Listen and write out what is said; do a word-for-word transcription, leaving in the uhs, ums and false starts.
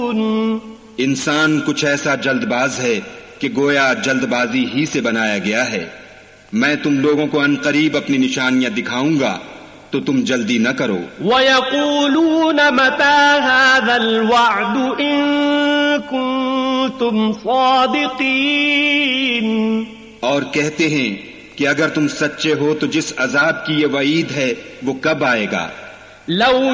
इंसान कुछ ऐसा जल्दबाज है कि गोया जल्दबाजी ही से बनाया गया है। मैं तुम लोगों को अनकरीब अपनी निशानियां दिखाऊंगा तो तुम जल्दी न करो। वयक़ूलून मता हाज़ल वअदु इन कुंतुम सादिक़ीन। और कहते हैं कि अगर तुम सच्चे हो तो जिस अजाब की ये वईद है वो कब आएगा। लौ